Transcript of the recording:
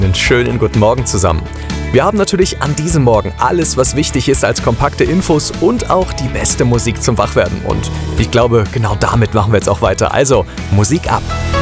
Einen schönen guten Morgen zusammen. Wir haben natürlich an diesem Morgen alles, was wichtig ist als kompakte Infos und auch die beste Musik zum Wachwerden. Und ich glaube, genau damit machen wir jetzt auch weiter. Also, Musik ab!